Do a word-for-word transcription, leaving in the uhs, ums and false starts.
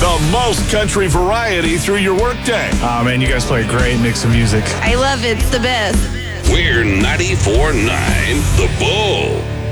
The most country variety through your workday. Oh, man, you guys play a great mix of music. I love it. It's the best. We're ninety-four point nine The Bull.